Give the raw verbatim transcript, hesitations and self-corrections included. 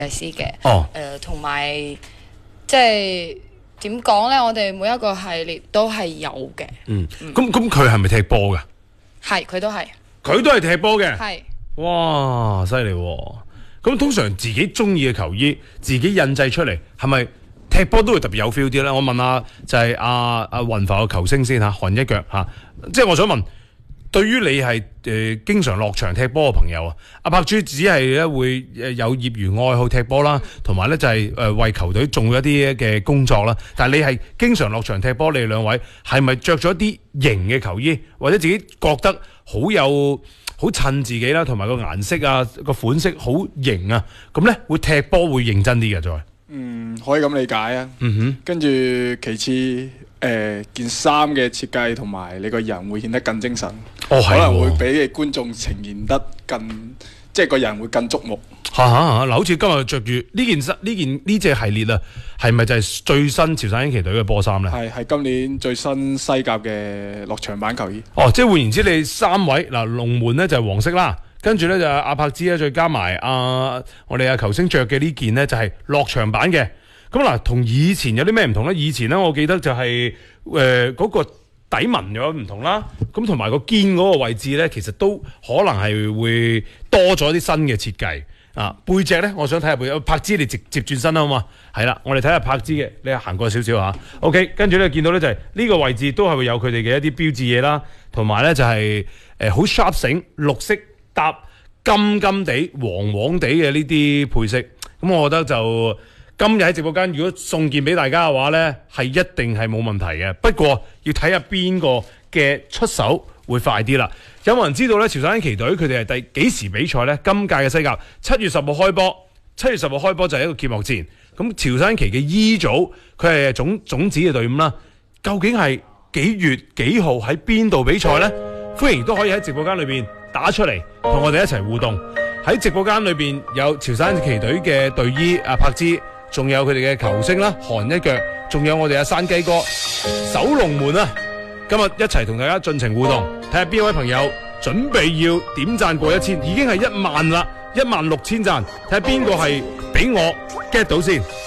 師嘅。 哦。 誒同埋即係點講咧？我哋每一個系列都係有嘅。 嗯。咁咁佢係咪踢波㗎？ 係，佢都係。 佢都係踢波嘅。 係。 哇！犀利喎！咁通常自己中意嘅球衣，自己印製出嚟，係咪踢波都會特別有 feel 啲咧？我問下就係阿阿雲浮嘅球星先嚇，韓一腳嚇，即係我想問，對於你係誒、呃、經常落場踢波嘅朋友啊，阿柏珠只係咧會誒有業餘愛好踢波啦，同埋咧就係、是、誒為球隊做一啲嘅工作啦。但係你係經常落場踢波，你哋兩位係咪着咗啲型嘅球衣，或者自己覺得好有好襯自己啦，同埋個顏色啊個款式好型啊，咁咧會踢波會認真啲嘅再。 嗯，可以咁理解啊。 嗯哼。 跟住其次，誒、呃、件衫嘅設計同埋你個人會顯得更精神。 哦， 可能會俾觀眾呈現得更，即係個人會更矚目。 嚇嚇嚇！嗱，好似今日着住呢件衫，呢件呢隻系列啊，係咪就係最新潮汕鷹旗隊嘅波衫咧？ 係係今年最新西甲嘅落場版球衣。 哦，即係換言之，你三位嗱龍門咧就係黃色啦，跟住咧就阿柏芝咧，再加埋阿我哋阿球星着嘅呢件咧就係落場版嘅。咁嗱，同以前有啲咩唔同咧？以前咧我記得就係誒嗰個底紋有唔同啦，咁同埋個肩嗰個位置咧，其實都可能係會多咗啲新嘅設計。啊，背脊咧，我想睇下背脊。柏芝你直接轉身啦，好嘛？係啦，我哋睇下柏芝嘅，你行過少少嚇。OK，跟住咧見到咧就係呢個位置都係會有佢哋嘅一啲標誌嘢啦，同埋咧就係誒好 sharp 醒綠色搭金金地黃黃地嘅呢啲配色。咁我覺得就今日喺直播間如果送件俾大家嘅話咧，係一定係冇問題嘅。不過要睇下邊個嘅出手會快啲啦。有冇人知道咧？潮汕鷹旗隊佢哋係第幾時比賽呢？今屆嘅西甲七月十號開波，七月十號開波就係一個揭幕戰。咁潮汕鷹旗嘅 E 組佢係種種子嘅隊伍啦。究竟係幾月幾號喺邊度比賽呢？歡迎都可以喺直播間裏邊打出嚟，同我哋一齊互動。喺直播間裏邊有潮汕鷹旗隊嘅隊醫阿柏芝，仲有佢哋嘅球星啦，韓一腳，仲有我哋阿山雞哥守龍門啊！今日一齊同大家盡情互動，睇下邊位朋友準備要點讚過一千，已經係一萬啦，一萬六千讚，睇下邊個係俾我 get 到先。